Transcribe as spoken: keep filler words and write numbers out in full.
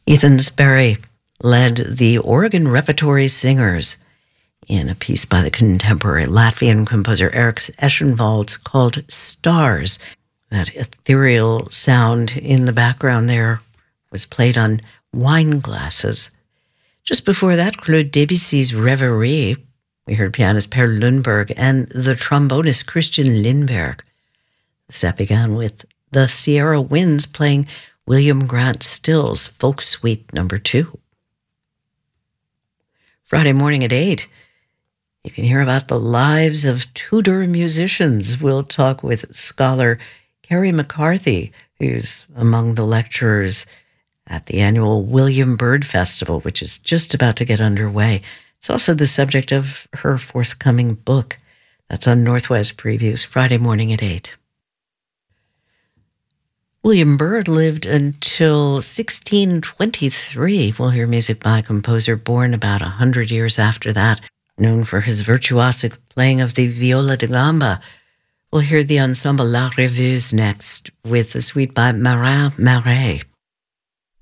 Ethan Sperry led the Oregon Repertory Singers in a piece by the contemporary Latvian composer Eric Eschenwalds called Stars. That ethereal sound in the background there was played on wine glasses. Just before that, Claude Debussy's Reverie. We heard pianist Per Lundberg and the trombonist Christian Lindberg. The set began with the Sierra Winds playing William Grant Still's Folk Suite number two. Friday morning at eight, you can hear about the lives of Tudor musicians. We'll talk with scholar Kerry McCarthy, who's among the lecturers at the annual William Byrd Festival, which is just about to get underway. It's also the subject of her forthcoming book. That's on Northwest Previews, Friday morning at eight. William Byrd lived until sixteen twenty-three. We'll hear music by a composer born about one hundred years after that, known for his virtuosic playing of the viola da gamba. We'll hear the ensemble La Revues next, with the suite by Marin Marais.